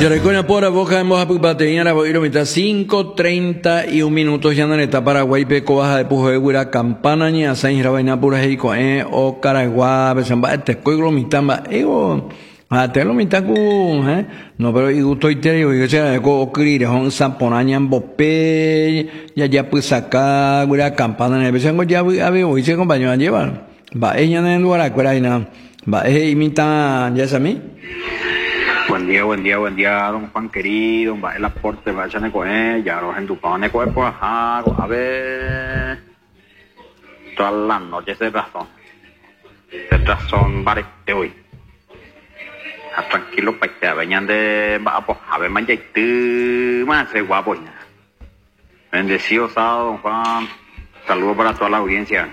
Yo recuerdo por la boca de moja pupateña la voy a mitad 5:31 minutos ya en la etapa Paraguay peco baja de puje guira campana ni a sain rabaina pura heiko o caragua besamba te coiglo mitamba ego a te lo mitad ku no pero y gusto itero y sea ko crire hon samponaña bope ya pues saca guira campana ne besango ya ave hoy se compañero llevar va ella en lugar cuera ina va imita ya sami. Buen día, don Juan querido, va el aporte, va a echarle con él, ya los entupados, pues, ajá, a ver, todas las noches de razón varios de hoy. Tranquilo, para que vengan de, va, pues, a ver, mañana, más se guapo, ya. Bendecido sábado, don Juan, saludos para toda la audiencia.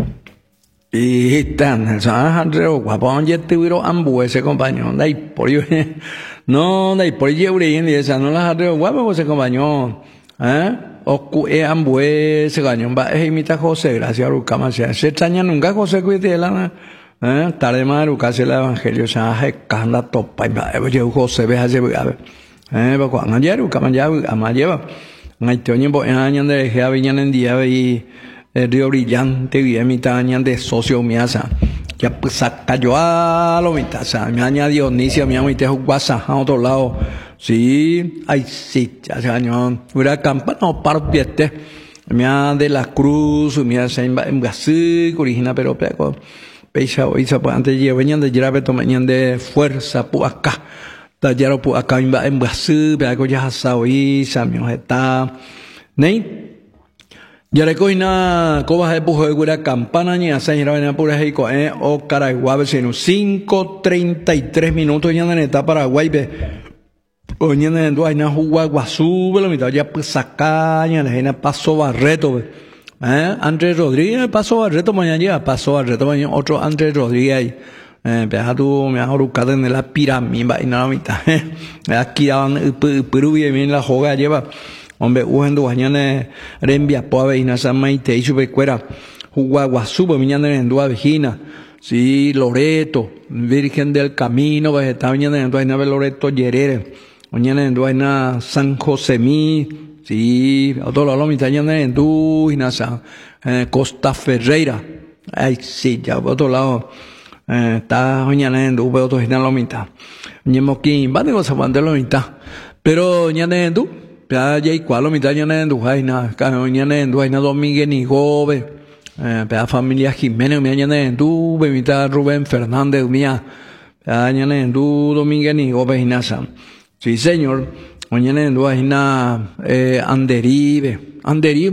Y tan, Andreo, guapo, ya te hubiera ese compañero, dai por yo, no, dai por yo, y esa no las Andreo, guapo, ese compañero, o que ese cañón, va, imita José, gracias a Rucama, se extraña nunca José, cuide la, tarde más Rucase el evangelio, se hace canda topa, y va, yo José, ve, hace, va, cuando ayer Rucama ya, ama lleva, hay tiempo, años de que habían en día, y, el río brillante y mitad de socio miasa ya pues cayó a lo mitad me añadió Dionisio mi amo y te WhatsApp a otro lado sí ay sí ya se año hubiera campana para piete me de la cruz me se en Brasil origina pero peco peisa hoy se pues antes venían de grave tomañan de fuerza por acá tallero por acá en Brasil pero ya sabe samio está nei ya recoina cobas de pujo de gura campana ni a sain rabaina pura heiko o caragua vecino 5:33 minutos ya en la etapa Paraguay be oñene en duaina jugua guasú lo mitad ya pues sacaña la Paso Barreto Andrés Rodríguez Paso Barreto mañana ya Paso Barreto mañana otro Andrés Rodríguez peja tu me ha rucado en la pirámide y nada mitad aquí daban Perú bien la joga lleva hombre, ujendo mañana rembia poa ina sama y te hizo becuera Huaguasubo mañana en dua vejina sí Loreto Virgen del Camino está mañana en dua Loreto Yerere mañana en dua San Josemí sí otro lado mitad mañana en dua Costa Ferreira ay sí ya otro lado está mañana en dua otro final la mitad ñemoquín va de cosa cuando la mitad pero mañana en dua ya cuál mitad ya en Dujaina, mañana en Dujaina Domínguez ni Gobe, familia Jiménez, mañana en Dube, mitad Rubén Fernández, mía, mañana en Domínguez ni Gobe, Inasa. Sí, señor, mañana en Dujaina, Anderive,